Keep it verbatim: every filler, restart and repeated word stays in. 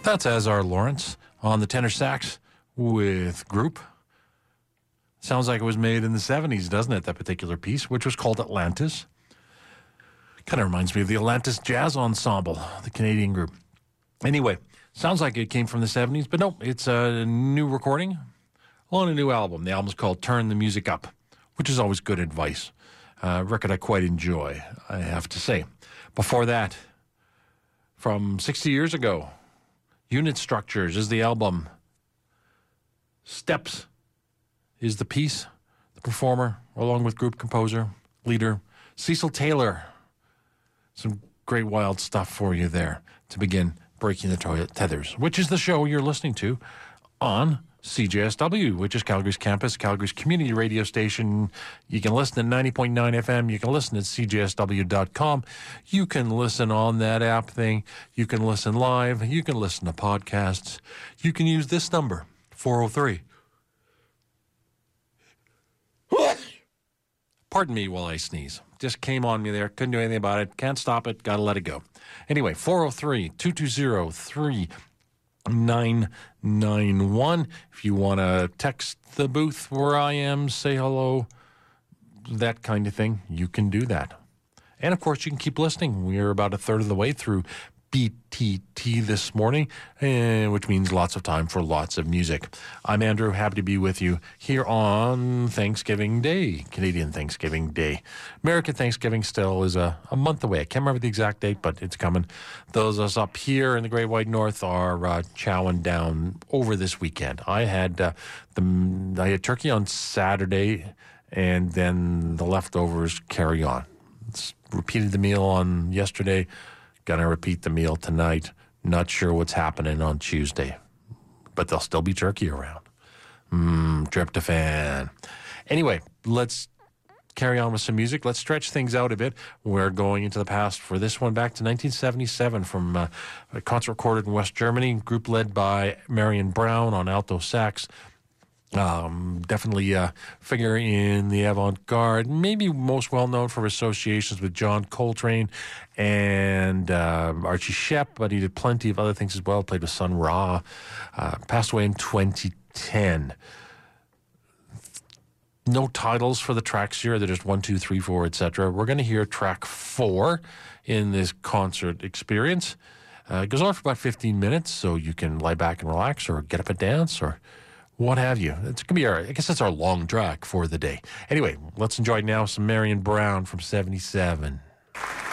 That's Azar Lawrence on the tenor sax with Group. Sounds like it was made in the seventies, doesn't it, that particular piece, which was called Atlantis. Kind of reminds me of the Atlantis Jazz Ensemble, the Canadian group. Anyway, sounds like it came from the seventies, but no, it's a new recording on a new album. The album's called Turn the Music Up, which is always good advice. A record I quite enjoy, I have to say. Before that, from sixty years ago, Unit Structures is the album. Steps is the piece, the performer, along with group composer, leader, Cecil Taylor. Some great wild stuff for you there to begin breaking the to- tethers, which is the show you're listening to on C J S W, which is Calgary's campus, Calgary's community radio station. You can listen at ninety point nine F M. You can listen at C J S W dot com. You can listen on that app thing. You can listen live. You can listen to podcasts. You can use this number, four oh three. Pardon me while I sneeze. Just came on me there. Couldn't do anything about it. Can't stop it. Got to let it go. Anyway, four oh three, two two zero, three nine nine one. If you want to text the booth where I am, say hello, that kind of thing, you can do that. And, of course, you can keep listening. We're about a third of the way through B T T this morning, uh, which means lots of time for lots of music. I'm Andrew, happy to be with you here on Thanksgiving Day, Canadian Thanksgiving Day. American Thanksgiving still is a, a month away. I can't remember the exact date, but it's coming. Those of us up here in the Great White North are uh, chowing down over this weekend. I had uh, the I had turkey on Saturday, and then the leftovers carry on. It's repeated the meal on yesterday. Gonna repeat the meal tonight. Not sure what's happening on Tuesday, but there'll still be turkey around. Mmm, tryptophan. Anyway, let's carry on with some music. Let's stretch things out a bit. We're going into the past for this one, back to nineteen seventy-seven from uh, a concert recorded in West Germany, group led by Marion Brown on alto sax. Um, definitely a figure in the avant-garde, maybe most well-known for associations with John Coltrane and uh, Archie Shepp, but he did plenty of other things as well, played with Sun Ra, uh, passed away in twenty ten. No titles for the tracks here. They're just one, two, three, four, et cetera. We're going to hear track four in this concert experience. Uh, it goes on for about fifteen minutes, so you can lie back and relax or get up and dance or what have you. It's going to be our, I guess that's our long track for the day. Anyway, let's enjoy now some Marion Brown from seventy-seven.